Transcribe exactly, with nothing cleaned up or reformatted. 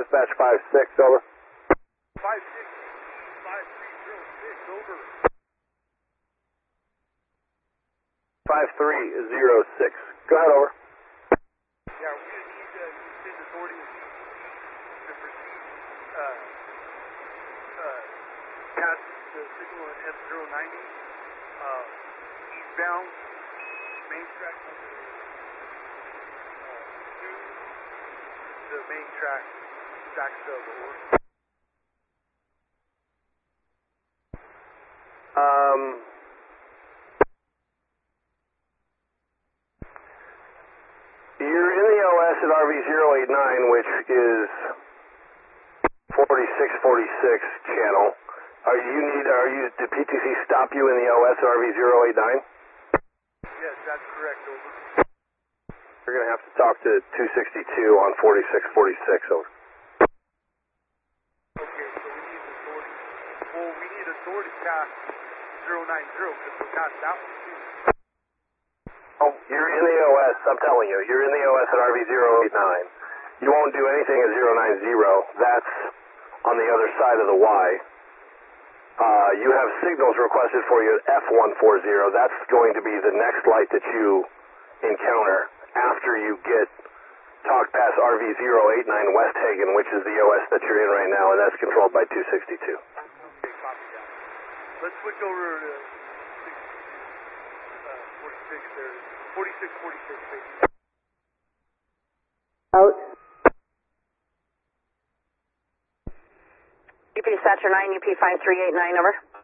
dispatch five six, over. five six, five three zero six, over. five three zero six. Go ahead, over. Yeah, we're going to need uh, extended authority to proceed uh, uh, past the signal at F zero ninety, uh, eastbound, main track number uh, two, the main track, stack sub, over. Um, you're in the O S at R V zero eight nine, which is forty-six forty-six channel. Are you need? Are you? Did P T C stop you in the O S at R V zero eight nine? Yes, that's correct, over. You're going to have to talk to two sixty-two on forty-six forty-six, over. Okay, so we need authority. Well, we need authority past zero nine zero because we're past that one too. Oh, you're in the O S. I'm telling you, you're in the O S at R V zero eight nine. You won't do anything at zero nine zero. That's on the other side of the Y. Uh, you have signals requested for you at F one forty. That's going to be the next light that you encounter after you get talked past R V zero eight nine West Hagen, which is the O S that you're in right now, and that's controlled by two sixty-two. Okay, copy that. Let's switch over to uh, forty-six there. forty-six forty-six, baby. Out. U P Dispatcher nine, U P five three eight nine, over.